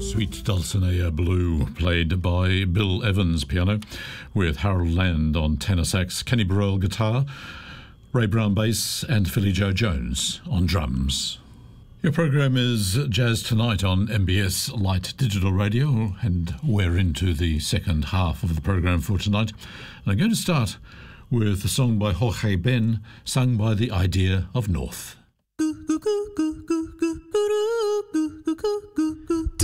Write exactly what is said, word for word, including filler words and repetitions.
Sweet Dulcinea Blue, played by Bill Evans piano, with Harold Land on tenor sax, Kenny Burrell guitar, Ray Brown bass, and Philly Joe Jones on drums. Your program is Jazz Tonight on M B S Light Digital Radio, and we're into the second half of the program for tonight. And I'm going to start with a song by Jorge Ben, sung by the Idea of North.